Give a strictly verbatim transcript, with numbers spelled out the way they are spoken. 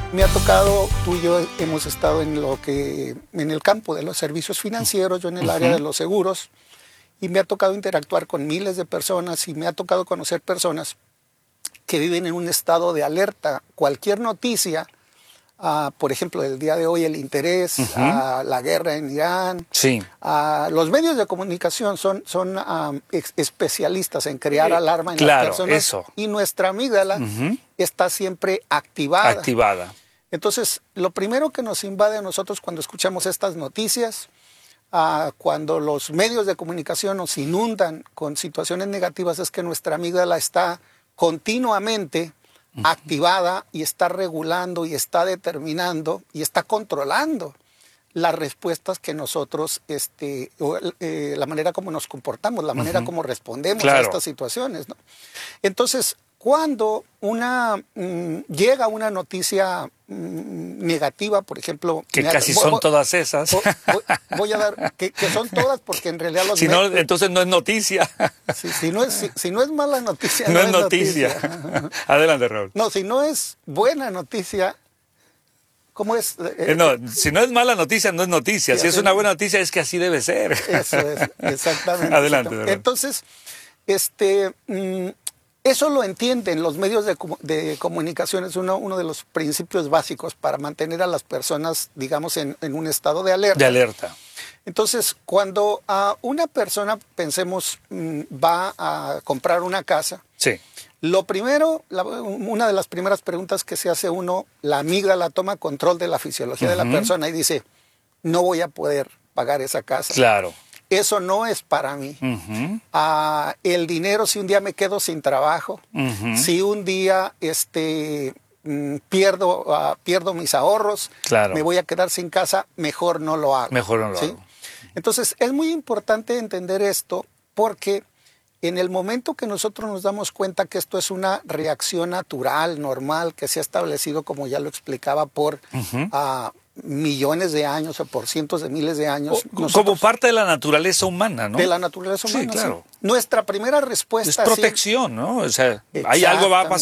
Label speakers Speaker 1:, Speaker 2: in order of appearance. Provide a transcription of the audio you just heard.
Speaker 1: Me ha tocado, tú y yo hemos estado en lo que en el campo de los servicios financieros, yo en el uh-huh. área de los seguros, y me ha tocado interactuar con miles de personas y me ha tocado conocer personas que viven en un estado de alerta. Cualquier noticia, uh, por ejemplo, el día de hoy el interés, uh-huh. uh, la guerra en Irán,
Speaker 2: sí.
Speaker 1: uh, los medios de comunicación son, son uh, ex especialistas en crear eh, alarma en
Speaker 2: claro,
Speaker 1: las personas
Speaker 2: eso.
Speaker 1: Y nuestra amígdala uh-huh. está siempre activada.
Speaker 2: Activada.
Speaker 1: Entonces, lo primero que nos invade a nosotros cuando escuchamos estas noticias, uh, cuando los medios de comunicación nos inundan con situaciones negativas, es que nuestra amígdala está continuamente uh-huh. activada y está regulando y está determinando y está controlando las respuestas que nosotros, este, o, eh, la manera como nos comportamos, la manera uh-huh. como respondemos
Speaker 2: claro.
Speaker 1: a estas situaciones, ¿no? Entonces, cuando una mmm, llega una noticia mmm, negativa, por ejemplo...
Speaker 2: Que
Speaker 1: me,
Speaker 2: casi
Speaker 1: voy,
Speaker 2: son
Speaker 1: voy,
Speaker 2: todas esas.
Speaker 1: Voy, voy, voy a dar... Que, que son todas porque en realidad los...
Speaker 2: Si no, entonces no es noticia.
Speaker 1: Si, si, no es, si, si no es mala noticia,
Speaker 2: no,
Speaker 1: no
Speaker 2: es
Speaker 1: es
Speaker 2: noticia.
Speaker 1: noticia.
Speaker 2: Adelante, Raúl.
Speaker 1: No, si no es buena noticia... ¿Cómo es?
Speaker 2: Eh, no, si no es mala noticia, no es noticia. Sí, si es una buena noticia, es que así debe ser.
Speaker 1: Eso es, exactamente.
Speaker 2: Adelante,
Speaker 1: exactamente. Entonces, este... Mmm, eso lo entienden los medios de, de comunicación, es uno, uno de los principios básicos para mantener a las personas, digamos, en, en un estado de alerta.
Speaker 2: De alerta.
Speaker 1: Entonces, cuando a una persona, pensemos, va a comprar una casa,
Speaker 2: sí.
Speaker 1: lo primero, la, una de las primeras preguntas que se hace uno, la amígdala toma control de la fisiología uh-huh. de la persona y dice, no voy a poder pagar esa casa.
Speaker 2: Claro.
Speaker 1: Eso no es para mí.
Speaker 2: Uh-huh.
Speaker 1: uh, el dinero, si un día me quedo sin trabajo,
Speaker 2: uh-huh.
Speaker 1: si un día este, mm, pierdo, uh, pierdo mis ahorros,
Speaker 2: claro.
Speaker 1: me voy a quedar sin casa, mejor no lo hago.
Speaker 2: Mejor no lo
Speaker 1: ¿sí?
Speaker 2: hago.
Speaker 1: Entonces, es muy importante entender esto porque en el momento que nosotros nos damos cuenta que esto es una reacción natural, normal, que se ha establecido, como ya lo explicaba, por... Uh-huh. uh, millones de años o por cientos de miles de años.
Speaker 2: O, como parte de la naturaleza humana, ¿no?
Speaker 1: De la naturaleza humana,
Speaker 2: sí, claro.
Speaker 1: Sí. Nuestra primera respuesta...
Speaker 2: Es protección,
Speaker 1: sí,
Speaker 2: ¿no? O sea, hay algo va a pasar.